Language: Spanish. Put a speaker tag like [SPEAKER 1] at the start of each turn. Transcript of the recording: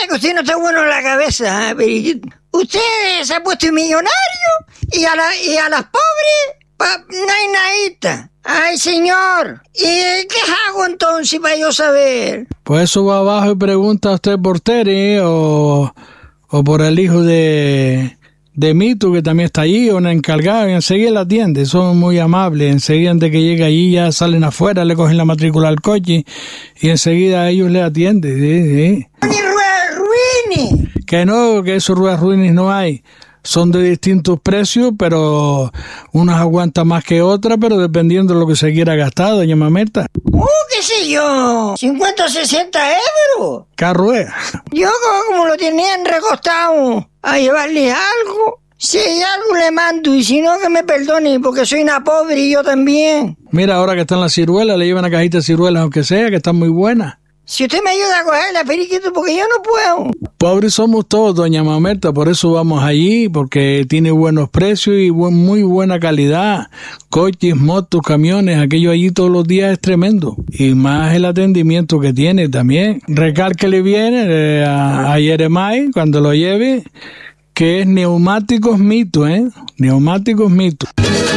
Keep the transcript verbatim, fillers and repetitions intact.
[SPEAKER 1] ve que usted no está bueno en la cabeza, ¿eh, periquito? Usted se ha puesto millonario y a, la, y a las pobres pa, no hay nadita. Ay, señor, ¿y qué hago entonces para yo saber?
[SPEAKER 2] Pues eso va abajo y pregunta a usted por Tere o, o por el hijo de, de Mito, que también está allí, o una encargada, y enseguida la atiende. Son muy amables. Enseguida, antes que llegue allí, ya salen afuera, le cogen la matrícula al coche y enseguida ellos le atienden. Sí, sí.
[SPEAKER 1] ¡Ni ruedas ruines!
[SPEAKER 2] Que no, que esos ruedas ruines no hay. Son de distintos precios, pero unas aguantan más que otras, pero dependiendo de lo que se quiera gastar, doña Mamerta.
[SPEAKER 1] ¡Uh, qué sé yo! ¿cincuenta o sesenta euros?
[SPEAKER 2] Carro es.
[SPEAKER 1] Yo como lo tenían recostado a llevarle algo, si hay algo le mando, y si no que me perdone, porque soy una pobre y yo también.
[SPEAKER 2] Mira, ahora que están las ciruelas, le llevan una cajita de ciruelas, aunque sea, que están muy buenas.
[SPEAKER 1] Si usted me ayuda a cogerla, periquito, porque yo no puedo.
[SPEAKER 2] Pobres somos todos, doña Mamerta, por eso vamos allí, porque tiene buenos precios y buen, muy buena calidad. Coches, motos, camiones, aquello allí todos los días es tremendo. Y más el atendimiento que tiene también. Recálquele bien eh, a, a Yeremay cuando lo lleve, que es Neumáticos Mito, ¿eh? Neumáticos Mito.